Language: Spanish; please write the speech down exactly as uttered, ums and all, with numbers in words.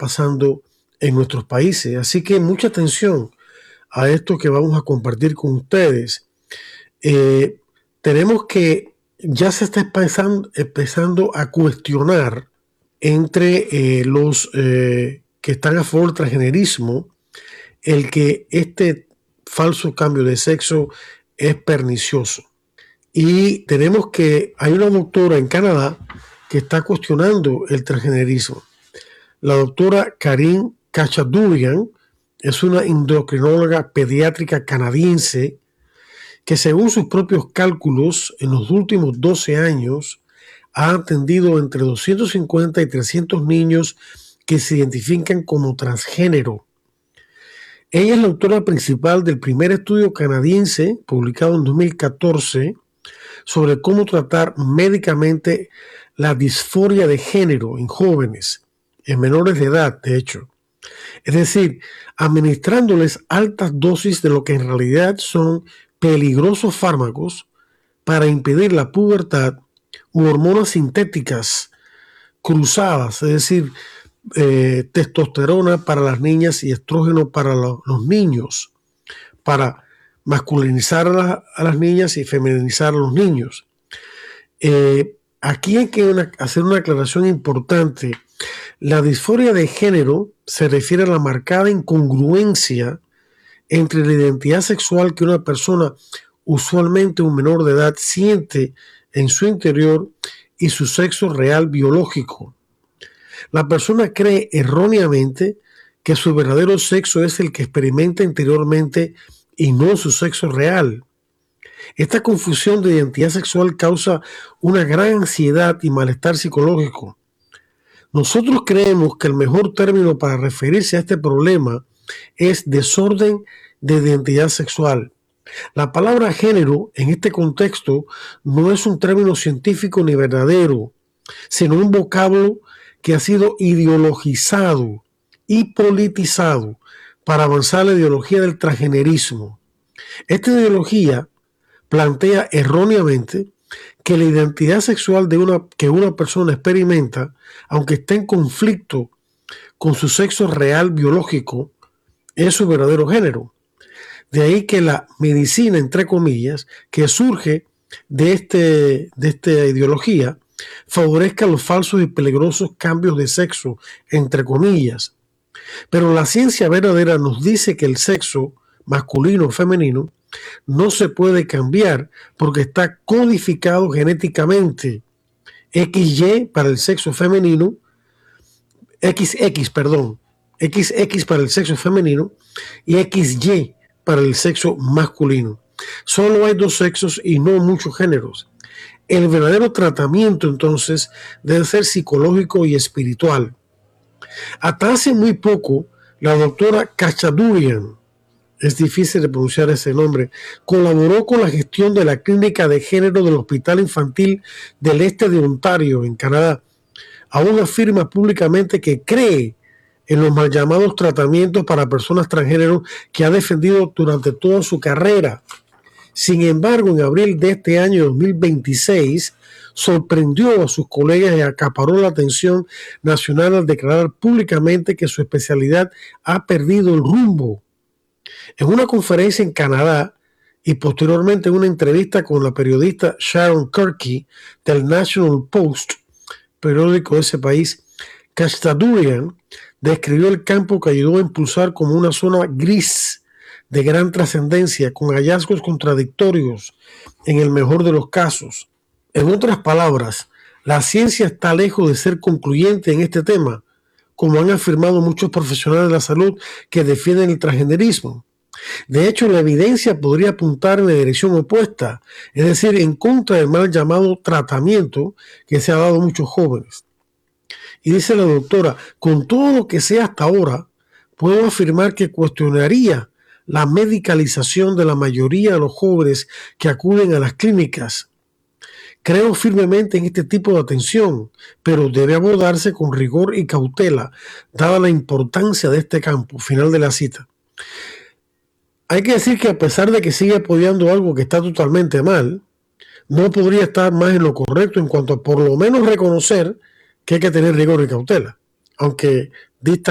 pasando en nuestros países. Así que mucha atención a esto que vamos a compartir con ustedes. Eh, tenemos que ya se está empezando, empezando a cuestionar entre eh, los eh, que están a favor del transgenerismo el que este falso cambio de sexo es pernicioso. Y tenemos que, hay una doctora en Canadá que está cuestionando el transgenerismo. La doctora Karin Khachaturian es una endocrinóloga pediátrica canadiense que, según sus propios cálculos, en los últimos doce años ha atendido entre doscientos cincuenta y trescientos niños que se identifican como transgénero. Ella es la autora principal del primer estudio canadiense publicado en dos mil catorce sobre cómo tratar médicamente la disforia de género en jóvenes, en menores de edad, de hecho. Es decir, administrándoles altas dosis de lo que en realidad son peligrosos fármacos para impedir la pubertad u hormonas sintéticas cruzadas, es decir, eh, testosterona para las niñas y estrógeno para lo, los niños, para masculinizar a, la, a las niñas y feminizar a los niños. Eh, aquí hay que una, hacer una aclaración importante. La disforia de género se refiere a la marcada incongruencia entre la identidad sexual que una persona, usualmente un menor de edad, siente en su interior y su sexo real biológico. La persona cree erróneamente que su verdadero sexo es el que experimenta interiormente y no su sexo real. Esta confusión de identidad sexual causa una gran ansiedad y malestar psicológico. Nosotros creemos que el mejor término para referirse a este problema es desorden de identidad sexual. La palabra género en este contexto no es un término científico ni verdadero, sino un vocablo que ha sido ideologizado y politizado para avanzar la ideología del transgenerismo. Esta ideología plantea erróneamente que la identidad sexual de una, que una persona experimenta, aunque esté en conflicto con su sexo real biológico, es su verdadero género. De ahí que la medicina, entre comillas, que surge de, este, de esta ideología, favorezca los falsos y peligrosos cambios de sexo, entre comillas. Pero la ciencia verdadera nos dice que el sexo masculino o femenino no se puede cambiar porque está codificado genéticamente. equis ye para el sexo femenino, equis equis, perdón, equis equis para el sexo femenino y equis ye para el sexo masculino. Solo hay dos sexos y no muchos géneros. El verdadero tratamiento, entonces, debe ser psicológico y espiritual. Hasta hace muy poco, la doctora Khachaturian, es difícil de pronunciar ese nombre, colaboró con la gestión de la clínica de género del Hospital Infantil del Este de Ontario, en Canadá. Aún afirma públicamente que cree en los mal llamados tratamientos para personas transgénero que ha defendido durante toda su carrera. Sin embargo, en abril de este año dos mil veintiséis, sorprendió a sus colegas y acaparó la atención nacional al declarar públicamente que su especialidad ha perdido el rumbo. En una conferencia en Canadá y posteriormente en una entrevista con la periodista Sharon Kirky del National Post, periódico de ese país, Khachaturian describió el campo que ayudó a impulsar como una zona gris de gran trascendencia, con hallazgos contradictorios en el mejor de los casos. En otras palabras, la ciencia está lejos de ser concluyente en este tema, como han afirmado muchos profesionales de la salud que defienden el transgenerismo. De hecho, la evidencia podría apuntar en la dirección opuesta, es decir, en contra del mal llamado tratamiento que se ha dado a muchos jóvenes. Y dice la doctora, con todo lo que sé hasta ahora, puedo afirmar que cuestionaría la medicalización de la mayoría de los jóvenes que acuden a las clínicas. Creo firmemente en este tipo de atención, pero debe abordarse con rigor y cautela, dada la importancia de este campo. Final de la cita. Hay que decir que a pesar de que sigue apoyando algo que está totalmente mal, no podría estar más en lo correcto en cuanto a por lo menos reconocer que hay que tener rigor y cautela, aunque dista